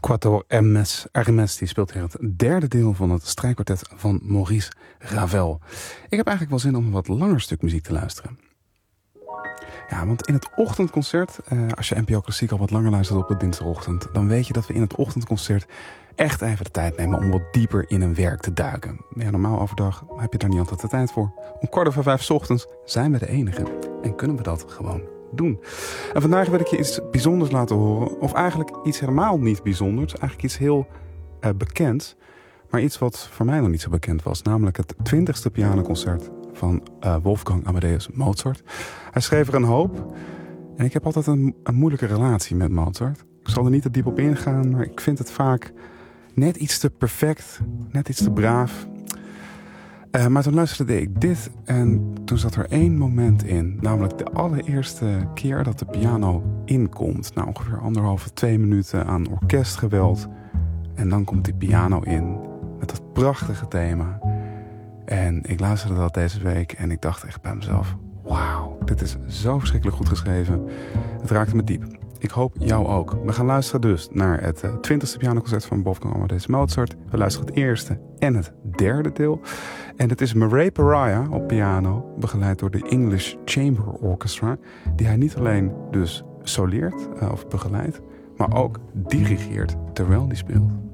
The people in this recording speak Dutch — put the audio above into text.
Quattro Hermes, die speelt hier het derde deel van het strijkkwartet van Maurice Ravel. Ik heb eigenlijk wel zin om een wat langer stuk muziek te luisteren. Ja, want in het ochtendconcert, als je NPO Klassiek al wat langer luistert op de dinsdagochtend, dan weet je dat we in het ochtendconcert echt even de tijd nemen om wat dieper in een werk te duiken. Ja, normaal overdag heb je daar niet altijd de tijd voor. Om 4:45 ochtends zijn we de enige en kunnen we dat gewoon doen. En vandaag wil ik je iets bijzonders laten horen, of eigenlijk iets helemaal niet bijzonders, eigenlijk iets heel bekends, maar iets wat voor mij nog niet zo bekend was, namelijk het 20e pianoconcert van Wolfgang Amadeus Mozart. Hij schreef er een hoop en ik heb altijd een moeilijke relatie met Mozart. Ik zal er niet te diep op ingaan, maar ik vind het vaak net iets te perfect, net iets te braaf. Maar toen luisterde ik dit en toen zat er één moment in. Namelijk de allereerste keer dat de piano inkomt. Nou, ongeveer 1,5-2 minuten aan orkestgeweld. En dan komt die piano in met dat prachtige thema. En ik luisterde dat deze week en ik dacht echt bij mezelf: wauw, dit is zo verschrikkelijk goed geschreven. Het raakte me diep. Ik hoop jou ook. We gaan luisteren dus naar het 20e pianoconcert van Wolfgang Amadeus Mozart. We luisteren het eerste en het derde deel. En het is Murray Pariah op piano, begeleid door de English Chamber Orchestra, die hij niet alleen dus soleert of begeleidt, maar ook dirigeert terwijl die speelt.